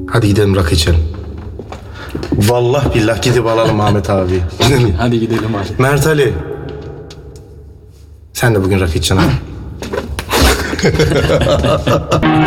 Hadi gidelim rakı içelim. Vallahi billah gidip alalım Ahmet abi. Hadi gidelim hadi. Mert Ali. Sen de bugün rakı içeceksin ha.